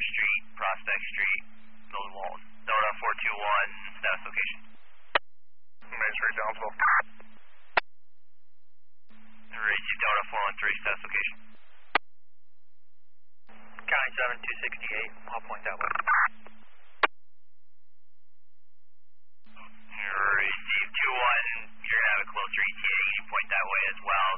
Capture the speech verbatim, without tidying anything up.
Street, Prospect Street, Milton Walton. Delta four two one, status location. Main Street, Downsville. Receive Delta four one three, status location. County seven two sixty-eight, I'll point that way. Receive two one, you're going to have a closer E T A, you can point that way as well.